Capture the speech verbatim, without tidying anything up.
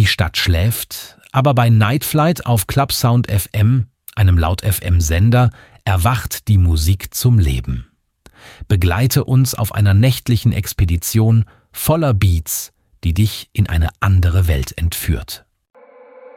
Stadt schläft, aber bei Night Flight auf Clubsound F M, einem Laut-F M-Sender, erwacht die Musik zum Leben. Begleite uns auf einer nächtlichen Expedition voller Beats, die dich in eine andere Welt entführt.